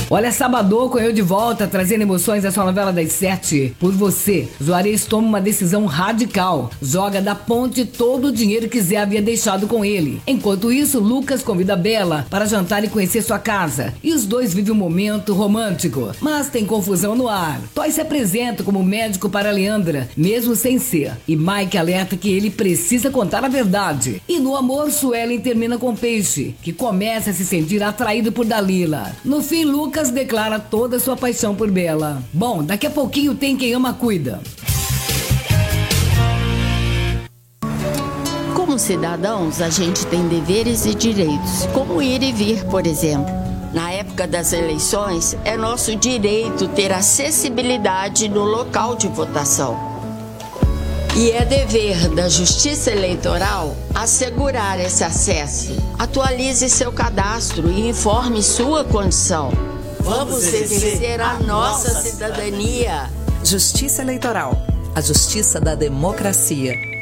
Olha, Sabadão correu de volta, trazendo emoções à sua novela das 7. Por você, Juarez toma uma decisão radical. Joga da ponte todo o dinheiro que Zé havia deixado com ele. Enquanto isso, Lucas convida Bela para jantar e conhecer sua casa. E os dois vivem um momento romântico. Mas tem confusão no ar. Toy se apresenta como médico para Leandra, mesmo sem ser. E Mike alerta que ele precisa contar a verdade. E no amor, Suelen termina com Peixe, que começa a se sentir atraído por Dalila. No fim, Lucas declara toda a sua paixão por Bela. Bom, daqui a pouquinho tem Quem Ama Cuida. Como cidadãos, a gente tem deveres e direitos, como ir e vir, por exemplo. Na época das eleições, é nosso direito ter acessibilidade no local de votação. E é dever da Justiça Eleitoral assegurar esse acesso. Atualize seu cadastro e informe sua condição. Vamos exercer a nossa cidadania. Justiça Eleitoral, a justiça da democracia.